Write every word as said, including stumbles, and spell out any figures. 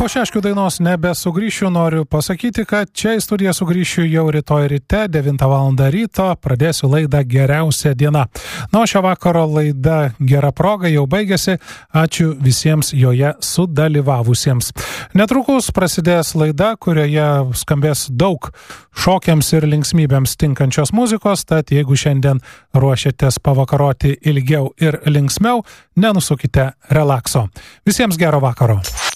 po Šeškių dainos nebesugrįšiu, noriu pasakyti, kad čia į studiją sugrįšiu jau rytoj ryte, devintą valandą ryto, pradėsiu laidą Geriausia diena. Na, o šio vakaro laida Gera proga jau baigėsi, ačiū visiems joje sudalyvavusiems. Netrukus prasidės laida, kurioje skambės daug šokiams ir linksmybėms tinkančios muzikos, tad jeigu šiandien ruošiatės pavakaroti ilgiau ir linksmiau, nenusukite relakso. Visiems gero vakaro.